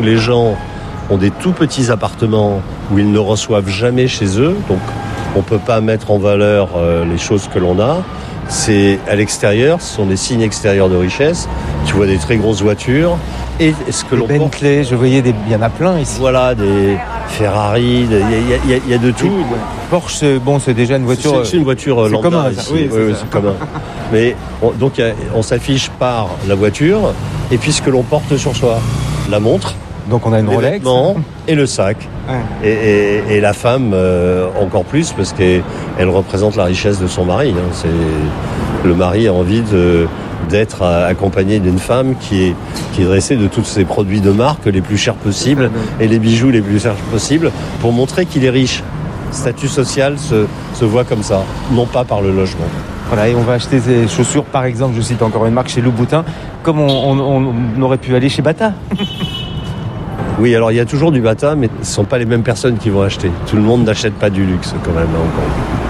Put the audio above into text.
Les gens ont des tout petits appartements où ils ne reçoivent jamais chez eux, donc on ne peut pas mettre en valeur les choses que l'on a. C'est à l'extérieur, ce sont des signes extérieurs de richesse. Tu vois des très grosses voitures. Et ce que l'on Bentley, porte, je voyais il y en a plein ici. Voilà, des Ferrari, il y a de tout. Porsche, bon, c'est déjà une voiture. C'est une voiture lambda. Commun, ici. Oui, c'est commun. Mais donc on s'affiche par la voiture et puis ce que l'on porte sur soi, la montre. Donc on a une Rolex et le sac. Ouais. Et la femme encore plus parce qu'elle représente la richesse de son mari. Le mari a envie d'être accompagné d'une femme qui est dressée de tous ses produits de marque les plus chers possibles et les bijoux les plus chers possibles pour montrer qu'il est riche. Statut social se voit comme ça, non pas par le logement. Voilà, et on va acheter des chaussures, par exemple, je cite encore une marque, chez Louboutin, comme on aurait pu aller chez Bata. Oui, alors il y a toujours du Bata, mais ce ne sont pas les mêmes personnes qui vont acheter. Tout le monde n'achète pas du luxe quand même, encore.